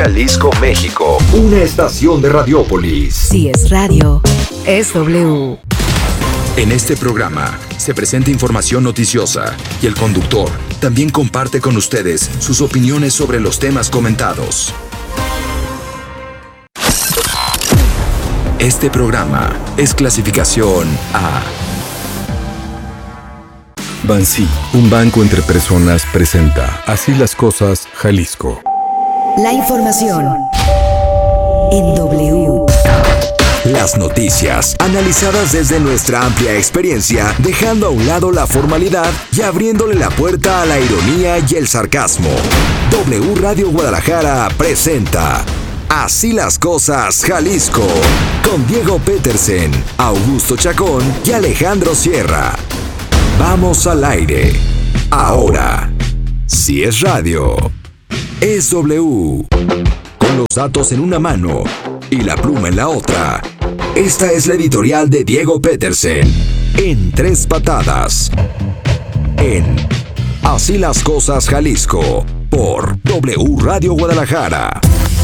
Jalisco, México. Una estación de Radiópolis. Si es radio, es W. En este programa se presenta información noticiosa y el conductor también comparte con ustedes sus opiniones sobre los temas comentados. Este programa es clasificación A. Bansi, un banco entre personas, presenta Así las cosas, Jalisco. La información en W. Las noticias, analizadas desde nuestra amplia experiencia, dejando a un lado la formalidad y abriéndole la puerta a la ironía y el sarcasmo. W Radio Guadalajara presenta Así las cosas, Jalisco, con Diego Petersen, Augusto Chacón y Alejandro Sierra. Vamos al aire. Ahora, si es radio, es W. Con los datos en una mano y la pluma en la otra. Esta es la editorial de Diego Petersen, en 3 patadas. En Así las cosas, Jalisco, por W Radio Guadalajara.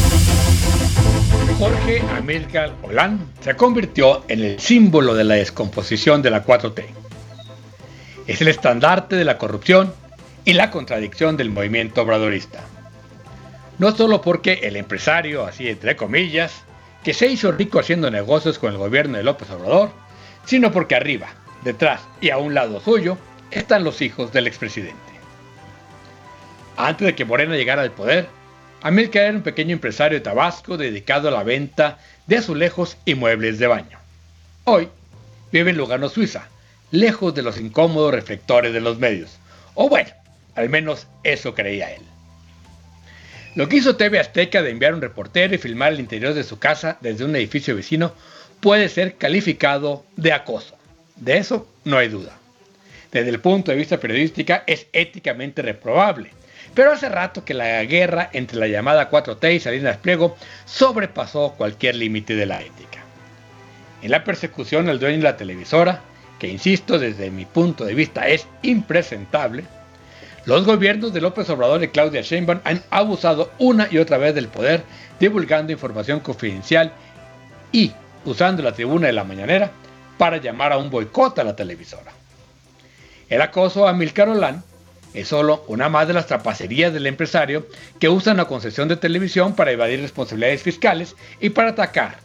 Jorge Amílcar Olán se convirtió en el símbolo de la descomposición de la 4T. Es el estandarte de la corrupción y la contradicción del movimiento obradorista. No solo porque el empresario, así entre comillas, que se hizo rico haciendo negocios con el gobierno de López Obrador, sino porque arriba, detrás y a un lado suyo están los hijos del expresidente. Antes de que Morena llegara al poder, Amílcar era un pequeño empresario de Tabasco dedicado a la venta de azulejos y muebles de baño. Hoy vive en Lugano, Suiza, lejos de los incómodos reflectores de los medios. O bueno, al menos eso creía él. Lo que hizo TV Azteca de enviar un reportero y filmar el interior de su casa desde un edificio vecino puede ser calificado de acoso. De eso no hay duda. Desde el punto de vista periodístico es éticamente reprobable. Pero hace rato que la guerra entre la llamada 4T y Salinas Pliego sobrepasó cualquier límite de la ética. En la persecución al dueño de la televisora, que insisto desde mi punto de vista es impresentable, los gobiernos de López Obrador y Claudia Sheinbaum han abusado una y otra vez del poder, divulgando información confidencial y usando la tribuna de la mañanera para llamar a un boicot a la televisora. El acoso a Amílcar Olán es solo una más de las trapacerías del empresario que usa una concesión de televisión para evadir responsabilidades fiscales y para atacar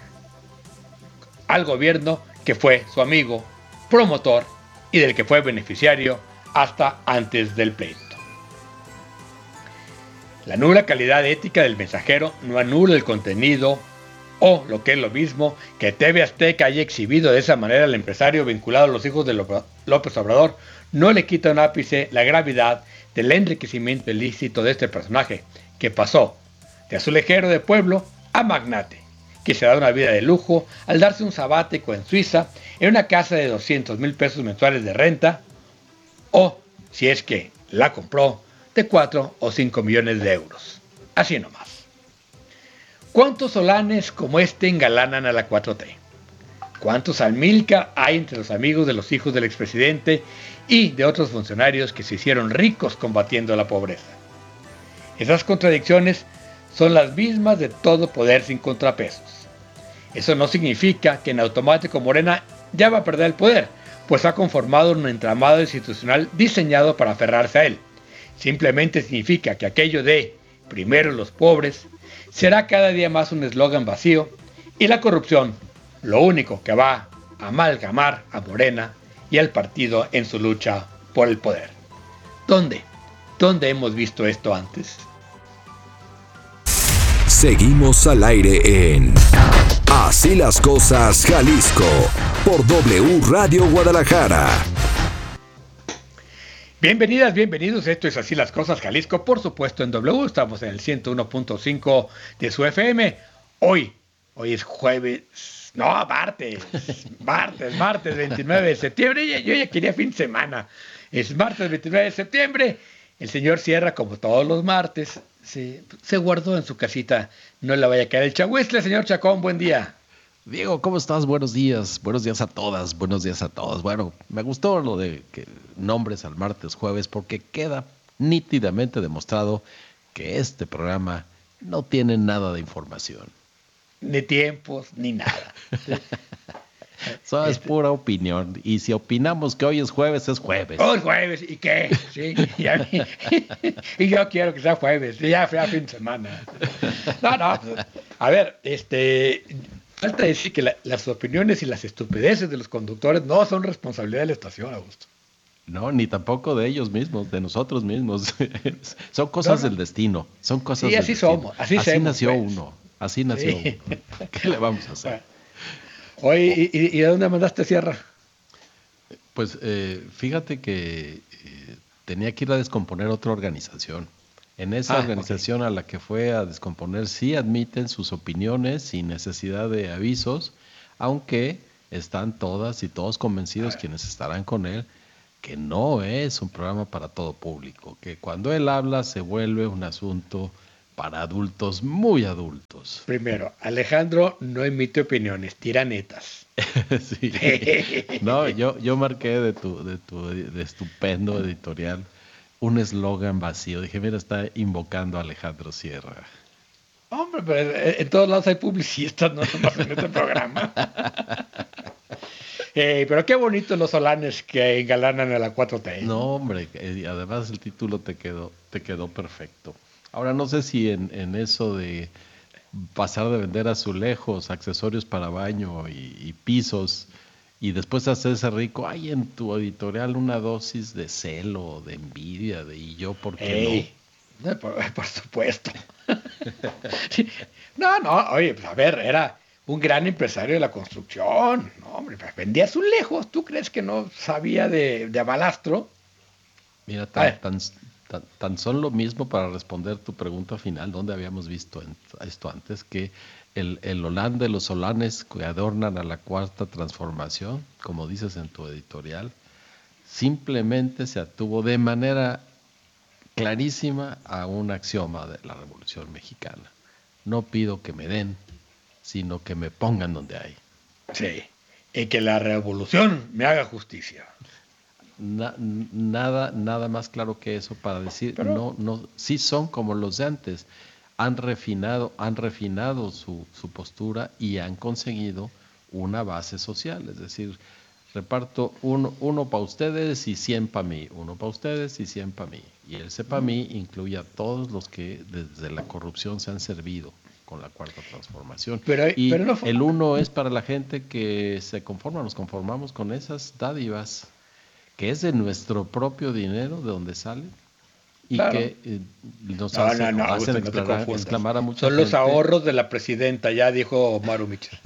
al gobierno que fue su amigo, promotor y del que fue beneficiario hasta antes del pleito. La nula calidad ética del mensajero no anula el contenido o, lo que es lo mismo, que TV Azteca haya exhibido de esa manera al empresario vinculado a los hijos de López Obrador no le quita un ápice la gravedad del enriquecimiento ilícito de este personaje, que pasó de azulejero de pueblo a magnate, que se da una vida de lujo al darse un sabático en Suiza en una casa de 200,000 pesos mensuales de renta, o, si es que la compró, de 4 o 5 millones de euros. Así nomás. ¿Cuántos solanes como este engalanan a la 4T? ¿Cuántos Amílcar hay entre los amigos de los hijos del expresidente y de otros funcionarios que se hicieron ricos combatiendo la pobreza? Esas contradicciones son las mismas de todo poder sin contrapesos. Eso no significa que en automático Morena ya va a perder el poder, pues ha conformado un entramado institucional diseñado para aferrarse a él. Simplemente significa que aquello de primero los pobres será cada día más un eslogan vacío y la corrupción lo único que va a amalgamar a Morena y al partido en su lucha por el poder. ¿Dónde hemos visto esto antes? Seguimos al aire en Así las cosas, Jalisco, por W Radio Guadalajara. Bienvenidas, bienvenidos, esto es Así las cosas, Jalisco, por supuesto en W, estamos en el 101.5 de su FM. Hoy es jueves, no, martes 29 de septiembre, yo ya quería fin de semana, es martes 29 de septiembre, el señor Sierra, como todos los martes, se guardó en su casita, no le vaya a caer el chagüistle. Señor Chacón, buen día. Diego, ¿cómo estás? Buenos días a todas, buenos días a todos. Bueno, me gustó lo de que nombres al martes, jueves, porque queda nítidamente demostrado que este programa no tienen nada de información. Ni tiempos, ni nada. Eso es pura opinión. Y si opinamos que hoy es jueves, es jueves. Hoy es jueves, ¿y qué? Sí, y yo quiero que sea jueves, ya sea fin de semana. No, pues, a ver, falta decir que las opiniones y las estupideces de los conductores no son responsabilidad de la estación, Augusto. No, ni tampoco de ellos mismos, de nosotros mismos. Son cosas del destino. Son cosas Sí, del así destino. somos, así nació pues. uno. Así nació Sí. uno. ¿Qué le vamos a hacer? Bueno. Oye, ¿y de dónde mandaste Sierra? Pues fíjate que tenía que ir a descomponer otra organización. En esa organización a la que fue a descomponer sí admiten sus opiniones sin necesidad de avisos, aunque están todas y todos convencidos quienes estarán con él que no es un programa para todo público, que cuando él habla se vuelve un asunto para adultos muy adultos. Primero, Alejandro no emite opiniones, tira netas. Sí. No, yo marqué de tu estupendo editorial un eslogan vacío. Dije, mira, está invocando a Alejandro Sierra. Hombre, pero en todos lados hay publicistas, no nomás en este programa. Pero qué bonitos los solanes que engalanan a la 4T. No, hombre, además el título te quedó perfecto. Ahora no sé si en eso de pasar de vender azulejos, accesorios para baño y pisos, y después hacerse rico, hay en tu editorial una dosis de celo, de envidia, ¿y yo por qué no? Por supuesto. Sí. No, oye, pues a ver, era un gran empresario de la construcción. No, hombre, pues vendía azulejos. ¿Tú crees que no sabía de balastro? Mira, tan son lo mismo para responder tu pregunta final, ¿dónde habíamos visto esto antes? Que el Holán de los solanes que adornan a la cuarta transformación, como dices en tu editorial, simplemente se atuvo de manera clarísima a un axioma de la Revolución Mexicana. No pido que me den, sino que me pongan donde hay. Sí, y que la revolución me haga justicia. Nada más claro que eso para decir, sí son como los de antes. Han refinado su postura y han conseguido una base social, es decir, reparto uno para ustedes y 100 para mí, uno para ustedes y 100 para mí. Y el para mí incluye a todos los que desde la corrupción se han servido con la cuarta transformación. Pero el uno es para la gente que nos conformamos con esas dádivas, que es de nuestro propio dinero, de donde sale, y que nos hacen exclamar a mucha gente. Son los ahorros de la presidenta, ya dijo Maru Mitchell.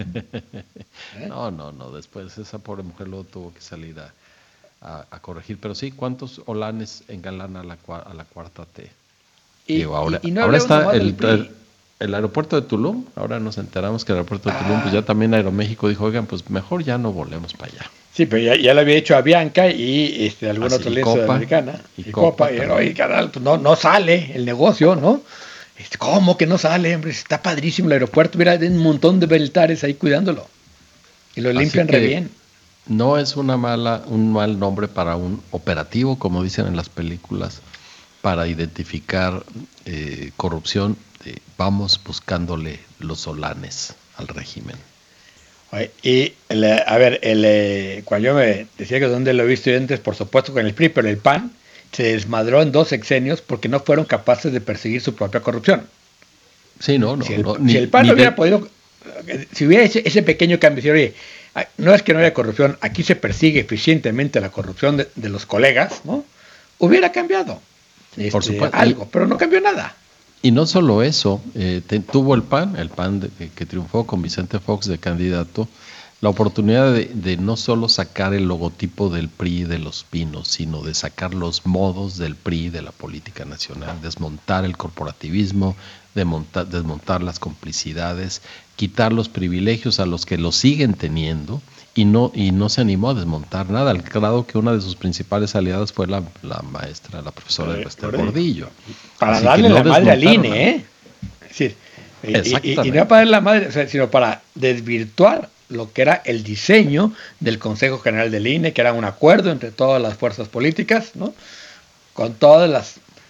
No, después esa pobre mujer luego tuvo que salir a corregir. Pero sí, ¿cuántos holanes engalana a la cuarta T? Ahora está el aeropuerto de Tulum. Ahora nos enteramos que el aeropuerto de Tulum, pues ya también Aeroméxico dijo, oigan, pues mejor ya no volemos para allá. Sí, pero ya lo había hecho a Bianca y alguna otra línea sudamericana. Y Copa. Y canal, pues no sale el negocio, ¿no? ¿Cómo que no sale, hombre? Está padrísimo el aeropuerto. Mira, hay un montón de militares ahí cuidándolo. Y lo limpian re bien. No es un mal nombre para un operativo, como dicen en las películas, para identificar corrupción. Vamos buscándole los solanes al régimen. Y cuando yo me decía que donde lo he visto antes, por supuesto con el PRI, pero el PAN se desmadró en 2 sexenios porque no fueron capaces de perseguir su propia corrupción. Sí, Si el PAN no hubiera podido, si hubiera ese pequeño cambio, decir, oye, no es que no haya corrupción, aquí se persigue eficientemente la corrupción de los colegas, ¿no? Hubiera cambiado por supuesto, algo, pero no cambió nada. Y no solo eso, tuvo el PAN que triunfó con Vicente Fox de candidato, la oportunidad de no solo sacar el logotipo del PRI de los Pinos, sino de sacar los modos del PRI de la política nacional, desmontar el corporativismo, desmontar las complicidades, quitar los privilegios a los que los siguen teniendo, y no se animó a desmontar nada, al grado que una de sus principales aliadas fue la profesora de Esther Gordillo. Para así darle la madre al INE, ¿eh? Es decir, y no para darle la madre, sino para desvirtuar lo que era el diseño del Consejo General del INE, que era un acuerdo entre todas las fuerzas políticas, ¿no? Con todas las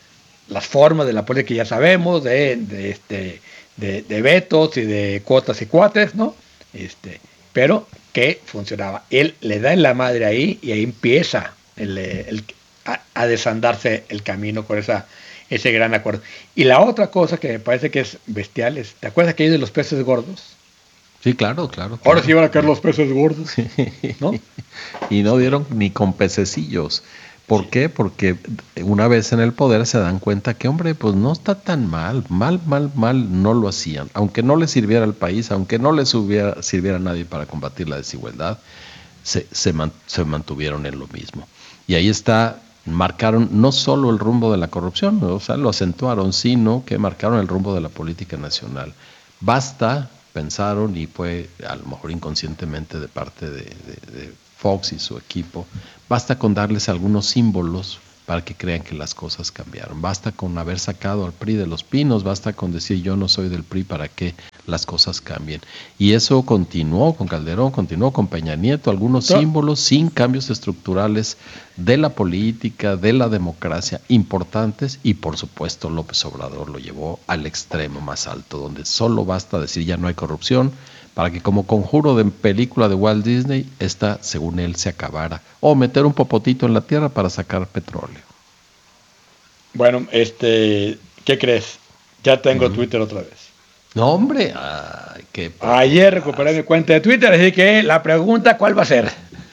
las formas de la política que ya sabemos, de vetos y de cuotas y cuates, ¿no? Pero que funcionaba. Él le da en la madre ahí y ahí empieza a desandarse el camino con ese gran acuerdo. Y la otra cosa que me parece que es bestial es, ¿te acuerdas aquello de los peces gordos? Sí, claro. Ahora sí van a caer los peces gordos, ¿no? Y no dieron ni con pececillos. ¿Por qué? Porque una vez en el poder se dan cuenta que, hombre, pues no está tan mal no lo hacían. Aunque no les sirviera al país, aunque no les sirviera a nadie para combatir la desigualdad, se mantuvieron en lo mismo. Y ahí marcaron no solo el rumbo de la corrupción, o sea, lo acentuaron, sino que marcaron el rumbo de la política nacional. Basta, pensaron, y fue a lo mejor inconscientemente de parte de Fox y su equipo, basta con darles algunos símbolos para que crean que las cosas cambiaron. Basta con haber sacado al PRI de los pinos, basta con decir yo no soy del PRI para que las cosas cambien. Y eso continuó con Calderón, continuó con Peña Nieto, algunos símbolos sin cambios estructurales de la política, de la democracia importantes, y por supuesto López Obrador lo llevó al extremo más alto, donde solo basta decir ya no hay corrupción, para que como conjuro de película de Walt Disney, esta, según él, se acabara. O meter un popotito en la tierra para sacar petróleo. Bueno, ¿qué crees? Ya tengo Twitter otra vez. No, hombre. Ayer recuperé mi cuenta de Twitter, así que la pregunta, ¿cuál va a ser?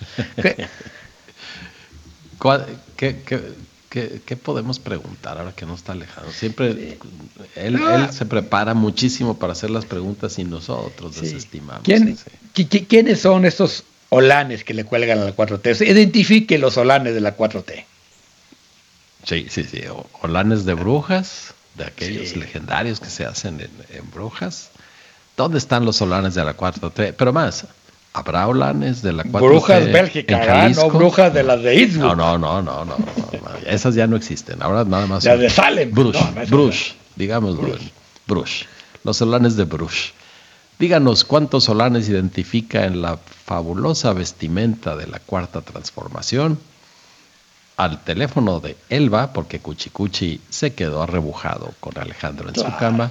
¿Qué podemos preguntar ahora que no está lejano? Siempre él se prepara muchísimo para hacer las preguntas y nosotros desestimamos. ¿Quiénes son estos holanes que le cuelgan a la 4T? Identifique los holanes de la 4T. Sí. Holanes de brujas, de aquellos legendarios que se hacen en brujas. ¿Dónde están los holanes de la 4T? Pero más, ¿habrá holanes de la 4T? Brujas Bélgica, no brujas de las de Eastwood. No. Esas ya no existen. Ahora nada más. Las de Salem. Bruges, digamos Bruges. Los holanes de Bruges. Díganos cuántos holanes identifica en la fabulosa vestimenta de la Cuarta Transformación. Al teléfono de Elba, porque Cuchicuchi se quedó arrebujado con Alejandro en su cama.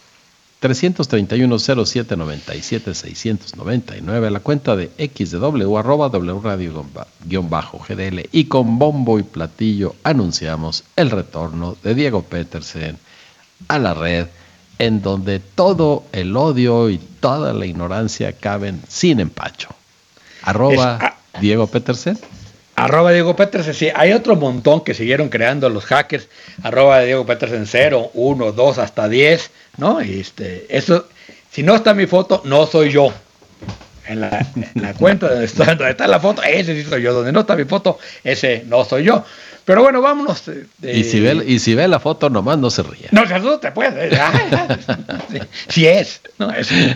331-0797-699, la cuenta de XW, @wradio_GDL, y con bombo y platillo anunciamos el retorno de Diego Petersen a la red, en donde todo el odio y toda la ignorancia caben sin empacho. @Diego Petersen. @Diego Petersen, sí, hay otro montón que siguieron creando los hackers, @Diego Petersen 0, 1, 2, hasta 10, ¿no? Eso, si no está mi foto, no soy yo. En la cuenta donde está la foto, ese sí soy yo. Donde no está mi foto, ese no soy yo. Pero bueno, vámonos. Y si ve la foto, nomás no se ría. No se asuste, pues. Si es, ¿no?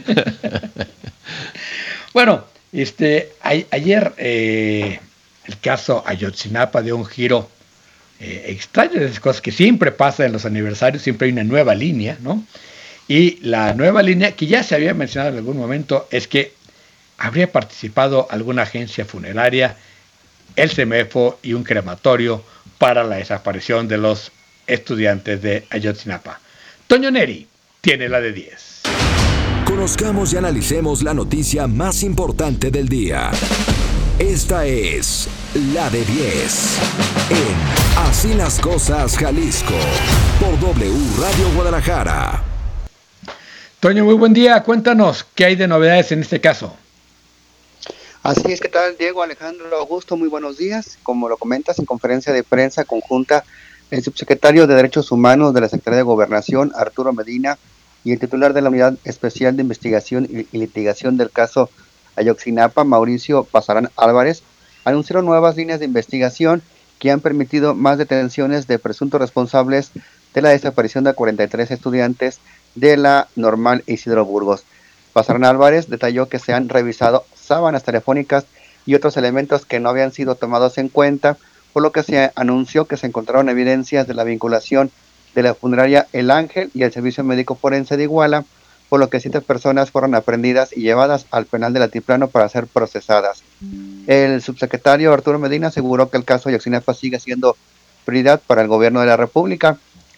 Bueno, ayer el caso Ayotzinapa dio un giro extraño, de esas cosas que siempre pasa en los aniversarios, siempre hay una nueva línea, ¿no? Y la nueva línea, que ya se había mencionado en algún momento, es que habría participado alguna agencia funeraria, el CEMEFO y un crematorio para la desaparición de los estudiantes de Ayotzinapa. Toño Neri tiene la de 10. Conozcamos y analicemos la noticia más importante del día. Esta es la de 10 en Así las Cosas Jalisco por W Radio Guadalajara. Toño, muy buen día. Cuéntanos qué hay de novedades en este caso. Así es, ¿qué tal, Diego, Alejandro, Augusto? Muy buenos días. Como lo comentas, en conferencia de prensa conjunta, el subsecretario de Derechos Humanos de la Secretaría de Gobernación, Arturo Medina, y el titular de la Unidad Especial de Investigación y Litigación del caso Ayotzinapa, Mauricio Pasarán Álvarez, anunciaron nuevas líneas de investigación que han permitido más detenciones de presuntos responsables de la desaparición de 43 estudiantes de la Normal Isidro Burgos. Pasarán Álvarez detalló que se han revisado sábanas telefónicas y otros elementos que no habían sido tomados en cuenta, por lo que se anunció que se encontraron evidencias de la vinculación de la funeraria El Ángel y el Servicio Médico Forense de Iguala, por lo que 7 personas fueron aprehendidas y llevadas al penal del Altiplano para ser procesadas. El subsecretario Arturo Medina aseguró que el caso Ayotzinapa sigue siendo prioridad para el gobierno de la República.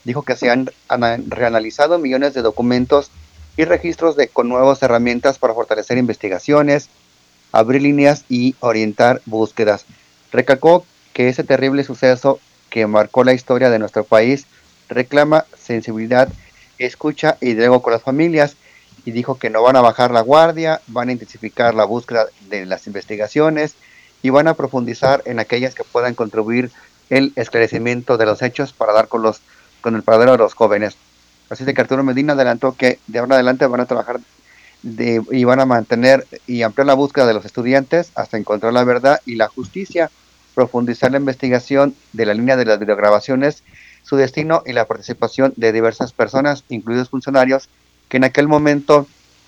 dijo que se han reanalizado millones de documentos y registros con nuevas herramientas para fortalecer investigaciones, abrir líneas y orientar búsquedas. Recalcó que ese terrible suceso que marcó la historia de nuestro país reclama sensibilidad, escucha y diálogo con las familias, y dijo que no van a bajar la guardia, van a intensificar la búsqueda de las investigaciones y van a profundizar en aquellas que puedan contribuir el esclarecimiento de los hechos para dar con el paradero de los jóvenes. Así de que Arturo Medina adelantó que de ahora en adelante van a trabajar y van a mantener y ampliar la búsqueda de los estudiantes hasta encontrar la verdad y la justicia, profundizar la investigación de la línea de las videograbaciones, su destino y la participación de diversas personas, incluidos funcionarios, que en aquel momento,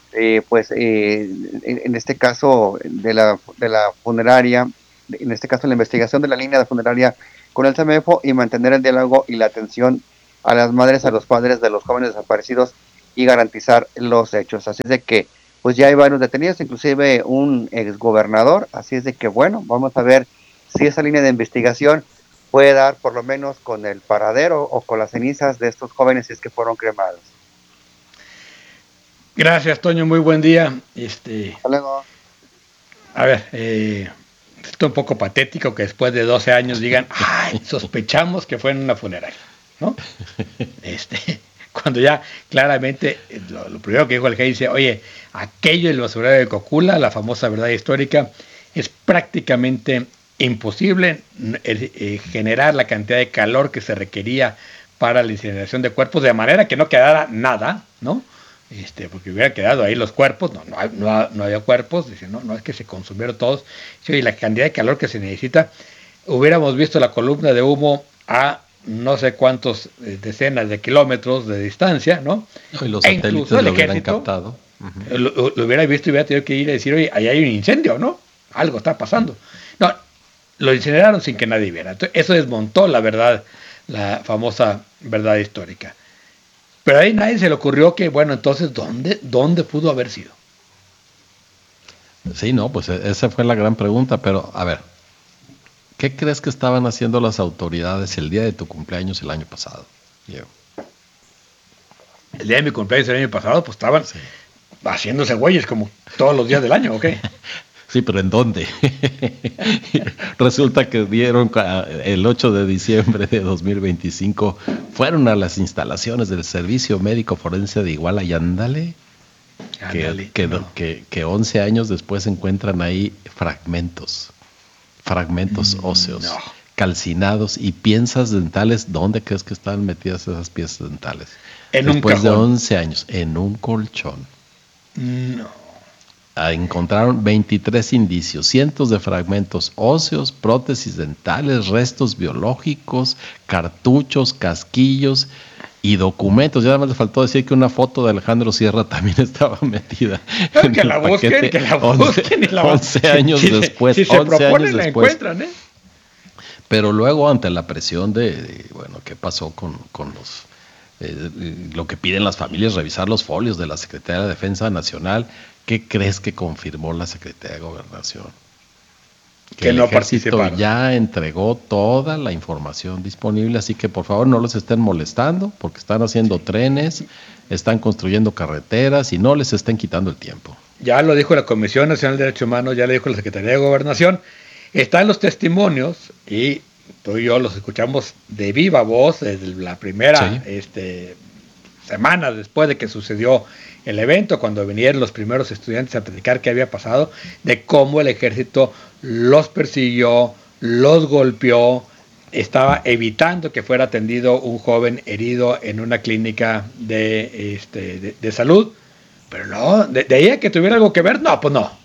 en este caso de la funeraria, en este caso la investigación de la línea de funeraria con el CEMEFO, y mantener el diálogo y la atención a las madres, a los padres de los jóvenes desaparecidos y garantizar los hechos. Así es de que pues ya hay varios detenidos, inclusive un exgobernador. Así es de que bueno, vamos a ver si esa línea de investigación puede dar por lo menos con el paradero o con las cenizas de estos jóvenes si es que fueron cremados. Gracias, Toño, muy buen día. Hasta luego. A ver, esto es un poco patético que después de 12 años digan, ay, sospechamos que fue en una funeraria, ¿no? Cuando ya claramente lo primero que dijo el GEI dice, oye, aquello del basurero de Cocula, la famosa verdad histórica, es prácticamente imposible generar la cantidad de calor que se requería para la incineración de cuerpos, de manera que no quedara nada, ¿no? Porque hubiera quedado ahí los cuerpos, no había cuerpos, dice, no es que se consumieron todos, sí, y la cantidad de calor que se necesita, hubiéramos visto la columna de humo a no sé cuántos decenas de kilómetros de distancia, ¿no? Y los satélites lo hubieran captado. Uh-huh. Lo hubiera visto y hubiera tenido que ir a decir, oye, ahí hay un incendio, ¿no? Algo está pasando. No, lo incineraron sin que nadie viera. Entonces, eso desmontó la verdad, la famosa verdad histórica. Pero ahí nadie se le ocurrió que, bueno, entonces, ¿dónde pudo haber sido? Sí, no, pues esa fue la gran pregunta, pero a ver, ¿qué crees que estaban haciendo las autoridades el día de tu cumpleaños el año pasado, Diego? El día de mi cumpleaños el año pasado, pues estaban haciéndose güeyes como todos los días del año, ¿ok? Sí, pero ¿en dónde? Resulta que dieron el 8 de diciembre de 2025, fueron a las instalaciones del Servicio Médico Forense de Iguala y ándale, que 11 años después encuentran ahí fragmentos óseos, calcinados y piezas dentales. ¿Dónde crees que estaban metidas esas piezas dentales? Después de 11 años, en un colchón. No. Encontraron 23 indicios, cientos de fragmentos óseos, prótesis dentales, restos biológicos, cartuchos, casquillos y documentos. Ya nada más le faltó decir que una foto de Alejandro Sierra también estaba metida. Que la busquen, 11 años después. Si se proponen, la encuentran, ¿eh? Pero luego, ante la presión de ¿qué pasó con los lo que piden las familias, revisar los folios de la Secretaría de Defensa Nacional? ¿Qué crees que confirmó la Secretaría de Gobernación? Que el ejército ya entregó toda la información disponible, así que por favor no los estén molestando, porque están haciendo trenes, están construyendo carreteras y no les estén quitando el tiempo. Ya lo dijo la Comisión Nacional de Derechos Humanos, ya lo dijo la Secretaría de Gobernación, están los testimonios y tú y yo los escuchamos de viva voz desde la primera semana después de que sucedió el evento, cuando vinieron los primeros estudiantes a platicar qué había pasado, de cómo el ejército los persiguió, los golpeó, estaba evitando que fuera atendido un joven herido en una clínica de salud. Pero no, de ahí a que tuviera algo que ver, no, pues no.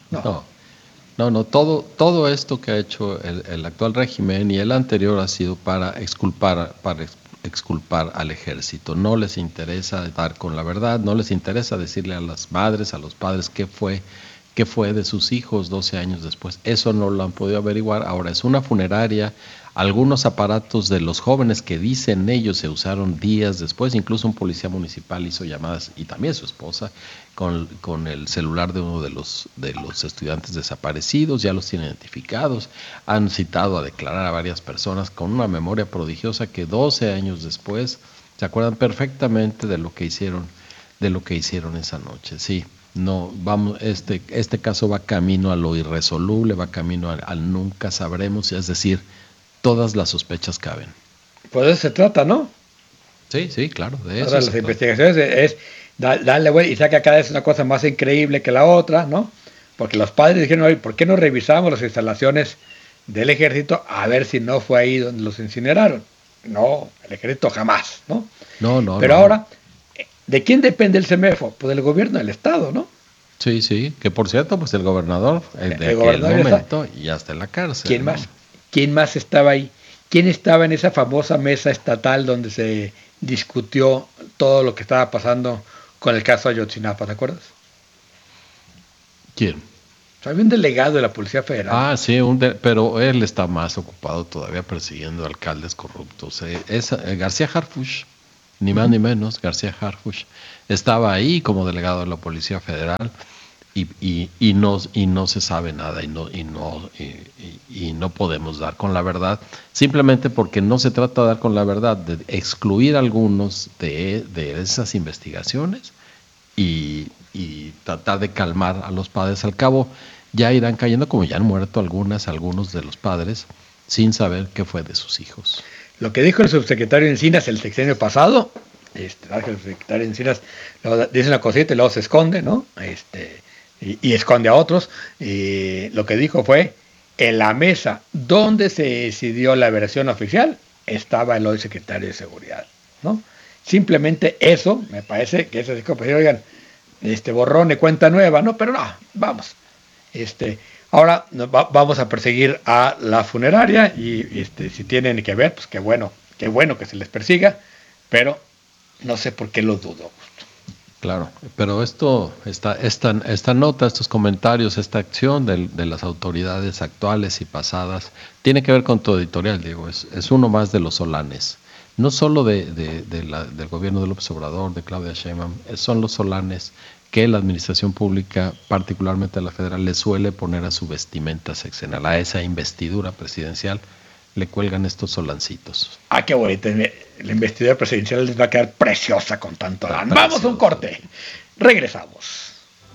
Todo esto que ha hecho el actual régimen y el anterior ha sido para exculpar al ejército. No les interesa dar con la verdad, no les interesa decirle a las madres, a los padres qué fue de sus hijos 12 años después. Eso no lo han podido averiguar. Ahora es una funeraria. Algunos aparatos de los jóvenes que dicen ellos se usaron días después, incluso un policía municipal hizo llamadas, y también su esposa, con el celular de uno de los estudiantes desaparecidos. Ya los tienen identificados, han citado a declarar a varias personas con una memoria prodigiosa que 12 años después Se acuerdan perfectamente de lo que hicieron esa noche. Sí, no, vamos, este caso va camino a lo irresoluble, va camino al nunca sabremos, es decir, todas las sospechas caben. Pues de eso se trata, ¿no? Sí, sí, claro, de eso Ahora se las trata. investigaciones darle vuelta y saca cada vez una cosa más increíble que la otra, ¿no? Porque los padres dijeron, oye, ¿por qué no revisamos las instalaciones del ejército a ver si no fue ahí donde los incineraron? No, el ejército jamás, ¿no? No. Pero ahora, ¿de quién depende el CEMEFO? Pues del gobierno del Estado, ¿no? Sí, sí, que por cierto, pues el gobernador de aquel gobernador momento ya está en la cárcel. ¿Quién ¿no? más? ¿Quién más estaba ahí? ¿Quién estaba en esa famosa mesa estatal donde se discutió todo lo que estaba pasando con el caso Ayotzinapa? ¿Te acuerdas? ¿Quién? Había un delegado de la Policía Federal. Ah, sí, pero él está más ocupado todavía persiguiendo alcaldes corruptos. García Harfuch, ni más ni menos, García Harfuch, estaba ahí como delegado de la Policía Federal y no se sabe nada y no podemos dar con la verdad, simplemente porque no se trata de dar con la verdad, de excluir algunos de esas investigaciones y tratar de calmar a los padres. Al cabo, ya irán cayendo, como ya han muerto algunos de los padres, sin saber qué fue de sus hijos. Lo que dijo el subsecretario Encinas el sexenio pasado, el subsecretario Encinas dice una cosita y luego se esconde, ¿no? Y esconde a otros. Lo que dijo fue, en la mesa donde se decidió la versión oficial, estaba el hoy secretario de Seguridad, ¿no? Simplemente eso, me parece que eso es como, oigan, borrón de cuenta nueva, ¿no? Pero no, vamos. Ahora vamos a perseguir a la funeraria y si tienen que ver, pues qué bueno que se les persiga, pero no sé por qué lo dudo. Claro, pero esta nota, estos comentarios, esta acción de las autoridades actuales y pasadas, tiene que ver con tu editorial, Diego, es uno más de los solanes. No solo del gobierno de López Obrador, de Claudia Sheinbaum, son los solanes que la administración pública, particularmente la federal, le suele poner a su vestimenta sexenal, a esa investidura presidencial, le cuelgan estos solancitos. Ah, qué bonito. La investidura presidencial les va a quedar preciosa con tanto. Vamos a un corte. Regresamos.